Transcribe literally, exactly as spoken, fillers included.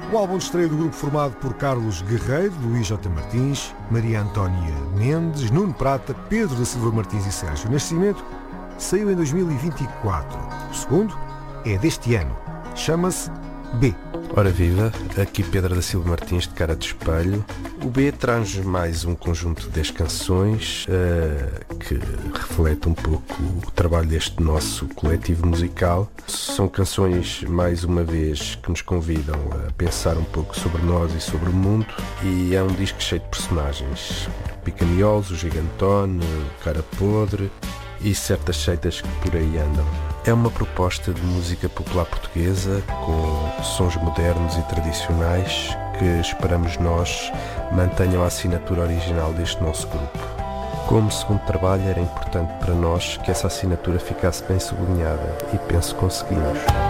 O álbum de estreia do grupo formado por Carlos Guerreiro, Luís J. Martins, Maria Antónia Mendes, Nuno Prata, Pedro da Silva Martins e Sérgio Nascimento saiu em dois mil e vinte e quatro. O segundo é deste ano. Chama-se B. Ora viva, aqui Pedro da Silva Martins de Cara de Espelho. O B traz mais um conjunto de dez canções uh, que reflete um pouco o trabalho deste nosso coletivo musical. São canções, mais uma vez, que nos convidam a pensar um pouco sobre nós e sobre o mundo, e é um disco cheio de personagens. Pica-miolos, o Gigantone, o Cara Podre e certas seitas que por aí andam. É uma proposta de música popular portuguesa com sons modernos e tradicionais que esperamos nós mantenham a assinatura original deste nosso grupo. Como segundo trabalho, era importante para nós que essa assinatura ficasse bem sublinhada e penso que conseguimos.